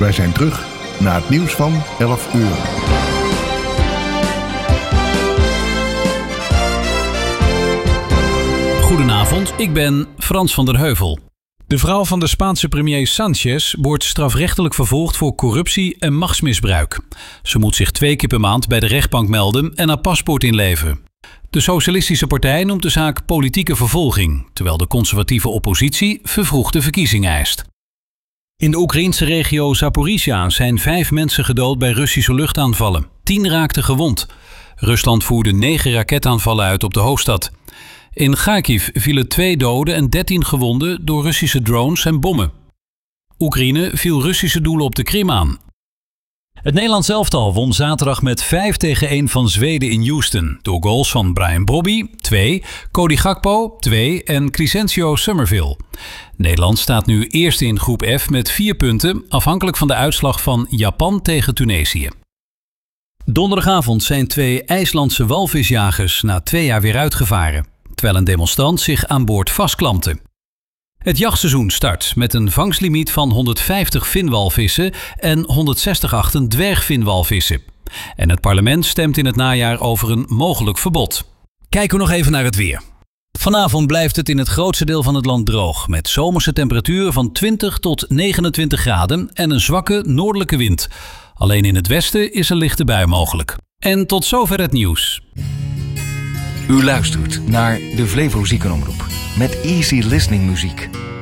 Wij zijn terug na het nieuws van 11 uur. Goedenavond, ik ben Frans van der Heuvel. De vrouw van de Spaanse premier Sánchez wordt strafrechtelijk vervolgd voor corruptie en machtsmisbruik. Ze moet zich 2 keer per maand bij de rechtbank melden en haar paspoort inleveren. De Socialistische Partij noemt de zaak politieke vervolging, terwijl de conservatieve oppositie vervroegde verkiezingen eist. In de Oekraïnse regio Zaporizhia zijn 5 mensen gedood bij Russische luchtaanvallen. 10 raakten gewond. Rusland voerde 9 raketaanvallen uit op de hoofdstad. In Kharkiv vielen 2 doden en 13 gewonden door Russische drones en bommen. Oekraïne viel Russische doelen op de Krim aan. Het Nederlands elftal won zaterdag met 5-1 van Zweden in Houston. Door goals van Brian Brobby, 2, Cody Gakpo, 2 en Crescencio Summerville. Nederland staat nu eerst in groep F met 4 punten, afhankelijk van de uitslag van Japan tegen Tunesië. Donderdagavond zijn 2 IJslandse walvisjagers na 2 jaar weer uitgevaren, terwijl een demonstrant zich aan boord vastklampte. Het jachtseizoen start met een vangstlimiet van 150 vinwalvissen en 168 dwergvinwalvissen. En het parlement stemt in het najaar over een mogelijk verbod. Kijken we nog even naar het weer. Vanavond blijft het in het grootste deel van het land droog, met zomerse temperaturen van 20 tot 29 graden en een zwakke noordelijke wind. Alleen in het westen is een lichte bui mogelijk. En tot zover het nieuws. U luistert naar de Flevo Ziekenomroep met easy listening muziek.